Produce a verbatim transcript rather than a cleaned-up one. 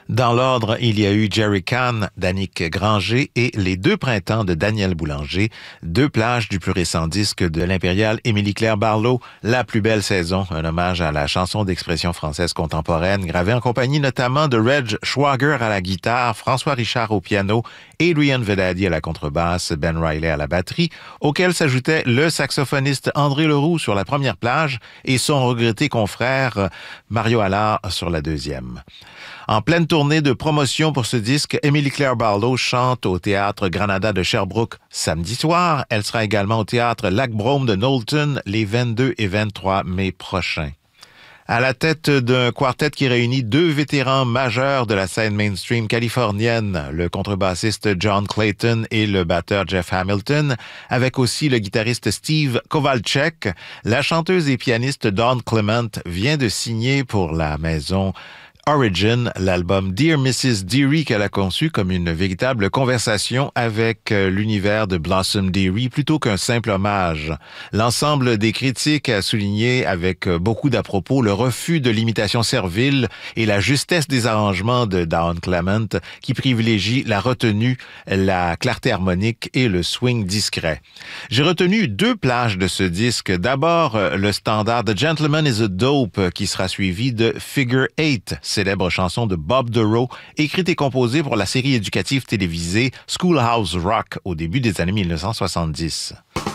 Dans l'ordre, il y a eu Jerry Can d'Annick Granger et Les deux printemps de Daniel Boulanger, deux plages du plus récent disque de l'impériale Émilie-Claire Barlow, La plus belle saison, un hommage à la chanson d'expression française contemporaine, gravée en compagnie notamment de Reg Schwager à la guitare, François Richard au piano, Adrian Vedadi à la contrebasse, Ben Riley à la batterie, auquel s'ajoutait le saxophoniste André Leroux sur la première plage et son regretté confrère Mario Allard sur la deuxième. En pleine tournée de promotion pour ce disque, Émilie-Claire Barlow chante au Théâtre Granada de Sherbrooke samedi soir. Elle sera également au Théâtre Lac-Brome de Knowlton les vingt-deux et vingt-trois mai prochains. À la tête d'un quartet qui réunit deux vétérans majeurs de la scène mainstream californienne, le contrebassiste John Clayton et le batteur Jeff Hamilton, avec aussi le guitariste Steve Kovalchek, la chanteuse et pianiste Dawn Clement vient de signer pour la maison Origin, l'album Dear missus Deary qu'elle a conçu comme une véritable conversation avec l'univers de Blossom Deary plutôt qu'un simple hommage. L'ensemble des critiques a souligné avec beaucoup d'à-propos le refus de l'imitation servile et la justesse des arrangements de Dawn Clement qui privilégie la retenue, la clarté harmonique et le swing discret. J'ai retenu deux plages de ce disque. D'abord, le standard The Gentleman is a Dope qui sera suivi de Figure Eight, célèbre chanson de Bob Dorough, écrite et composée pour la série éducative télévisée Schoolhouse Rock au début des années mille neuf cent soixante-dix.